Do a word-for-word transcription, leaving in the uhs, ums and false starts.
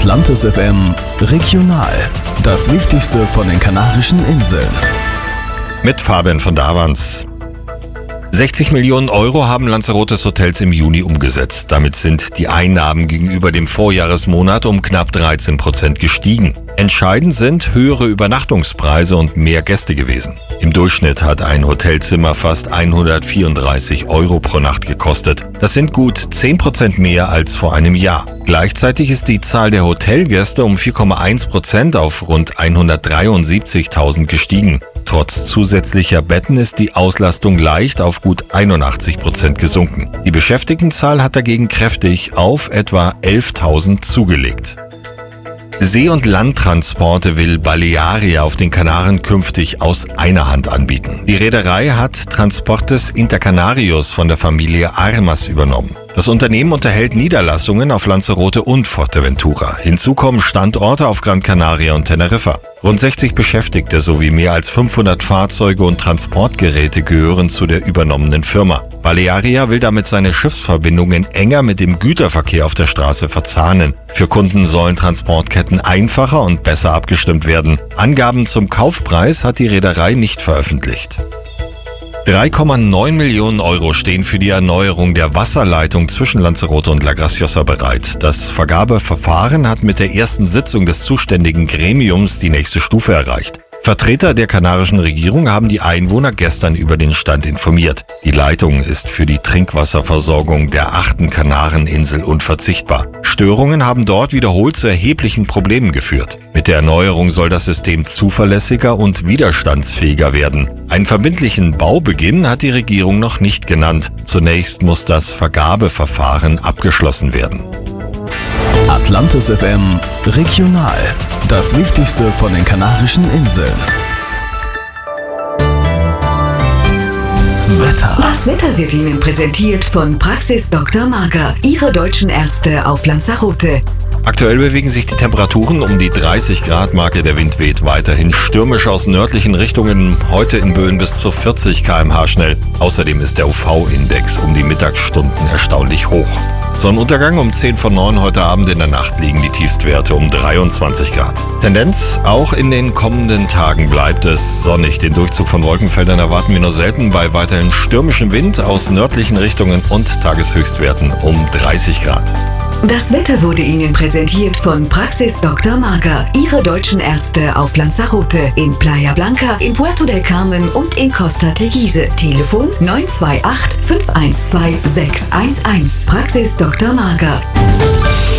Atlantis F M Regional. Das Wichtigste von den Kanarischen Inseln. Mit Fabian von Davans. sechzig Millionen Euro haben Lanzarotes Hotels im Juni umgesetzt. Damit sind die Einnahmen gegenüber dem Vorjahresmonat um knapp dreizehn Prozent gestiegen. Entscheidend sind höhere Übernachtungspreise und mehr Gäste gewesen. Im Durchschnitt hat ein Hotelzimmer fast hundertvierunddreißig Euro pro Nacht gekostet. Das sind gut zehn Prozent mehr als vor einem Jahr. Gleichzeitig ist die Zahl der Hotelgäste um vier Komma eins Prozent auf rund hundertdreiundsiebzigtausend gestiegen. Trotz zusätzlicher Betten ist die Auslastung leicht auf gut einundachtzig Prozent gesunken. Die Beschäftigtenzahl hat dagegen kräftig auf etwa elftausend zugelegt. See- und Landtransporte will Balearia auf den Kanaren künftig aus einer Hand anbieten. Die Reederei hat Transportes Intercanarios von der Familie Armas übernommen. Das Unternehmen unterhält Niederlassungen auf Lanzarote und Fuerteventura. Hinzu kommen Standorte auf Gran Canaria und Teneriffa. Rund sechzig Beschäftigte sowie mehr als fünfhundert Fahrzeuge und Transportgeräte gehören zu der übernommenen Firma. Balearia will damit seine Schiffsverbindungen enger mit dem Güterverkehr auf der Straße verzahnen. Für Kunden sollen Transportketten einfacher und besser abgestimmt werden. Angaben zum Kaufpreis hat die Reederei nicht veröffentlicht. drei Komma neun Millionen Euro stehen für die Erneuerung der Wasserleitung zwischen Lanzarote und La Graciosa bereit. Das Vergabeverfahren hat mit der ersten Sitzung des zuständigen Gremiums die nächste Stufe erreicht. Vertreter der kanarischen Regierung haben die Einwohner gestern über den Stand informiert. Die Leitung ist für die Trinkwasserversorgung der achten Kanareninsel unverzichtbar. Störungen haben dort wiederholt zu erheblichen Problemen geführt. Mit der Erneuerung soll das System zuverlässiger und widerstandsfähiger werden. Einen verbindlichen Baubeginn hat die Regierung noch nicht genannt. Zunächst muss das Vergabeverfahren abgeschlossen werden. Atlantis F M Regional. Das Wichtigste von den Kanarischen Inseln. Wetter. Das Wetter wird Ihnen präsentiert von Praxis Doktor Marga, Ihre deutschen Ärzte auf Lanzarote. Aktuell bewegen sich die Temperaturen um die dreißig Grad Marke. Der Wind weht weiterhin stürmisch aus nördlichen Richtungen, heute in Böen bis zu vierzig Kilometer pro Stunde schnell. Außerdem ist der U V-Index um die Mittagsstunden erstaunlich hoch. Sonnenuntergang um zehn vor neun heute Abend. In der Nacht liegen die Tiefstwerte um dreiundzwanzig Grad. Tendenz: auch in den kommenden Tagen bleibt es sonnig. Den Durchzug von Wolkenfeldern erwarten wir nur selten bei weiterhin stürmischem Wind aus nördlichen Richtungen und Tageshöchstwerten um dreißig Grad. Das Wetter wurde Ihnen präsentiert von Praxis Doktor Marga, Ihre deutschen Ärzte auf Lanzarote, in Playa Blanca, in Puerto del Carmen und in Costa Teguise. Telefon neun zwei acht, fünf eins zwei, sechs eins eins. Praxis Doktor Marga.